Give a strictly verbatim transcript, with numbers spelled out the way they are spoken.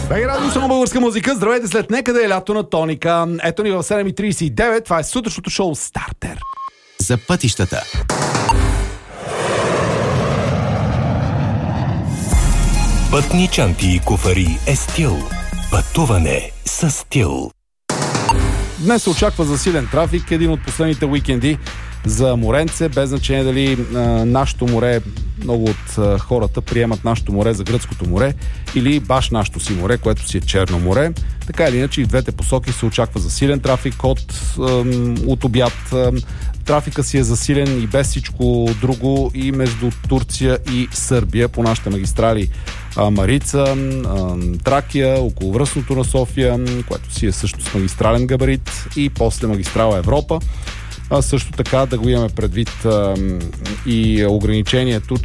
Бей радио само българска музика. Здравейте след Некъде е лято на Тоника. Ето ни в седем и трийсет и девет. Това е сутрешното шоу Стартер. За пътищата. Пътни чанти и куфари е стил. Пътуване с стил. Днес се очаква засилен трафик. Един от последните уикенди за моренце, без значение дали а, нашето море, много от а, хората приемат нашето море за гръцкото море или баш нашето си море, което си е Черно море. Така или иначе и в двете посоки се очаква засилен трафик от, а, от обяд. А, трафика си е засилен и без всичко друго и между Турция и Сърбия по нашите магистрали а, Марица, а, Тракия, околовръстното на София, което си е също с магистрален габарит, и после магистрала Европа. А също така да го имаме предвид а, и ограничението,